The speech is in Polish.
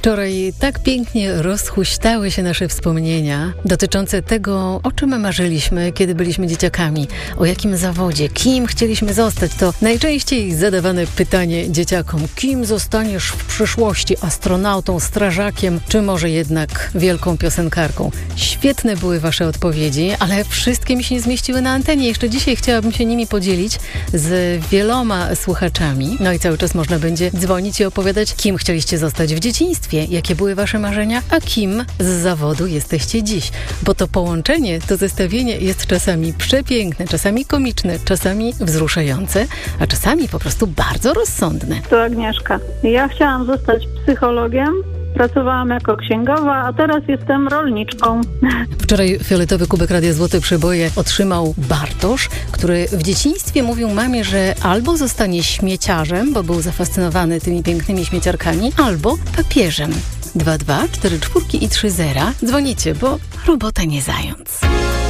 Wczoraj tak pięknie rozhuśtały się nasze wspomnienia dotyczące tego, o czym marzyliśmy, kiedy byliśmy dzieciakami, o jakim zawodzie, kim chcieliśmy zostać. To najczęściej zadawane pytanie dzieciakom: kim zostaniesz w przyszłości? Astronautą, strażakiem, czy może jednak wielką piosenkarką? Świetne były wasze odpowiedzi, ale wszystkie mi się nie zmieściły na antenie. Jeszcze dzisiaj chciałabym się nimi podzielić z wieloma słuchaczami. No i cały czas można będzie dzwonić i opowiadać, kim chcieliście zostać w dzieciństwie, jakie były wasze marzenia, a kim z zawodu jesteście dziś. Bo to połączenie, to zestawienie jest czasami przepiękne, czasami komiczne, czasami wzruszające, a czasami po prostu bardzo rozsądne. To Agnieszka. Ja chciałam zostać psychologiem. Pracowałam jako księgowa, a teraz jestem rolniczką. Wczoraj fioletowy kubek Radia Złote Przeboje otrzymał Bartosz, który w dzieciństwie mówił mamie, że albo zostanie śmieciarzem, bo był zafascynowany tymi pięknymi śmieciarkami, albo papieżem. 22 44 i 30. Dzwonicie, bo robota nie zając.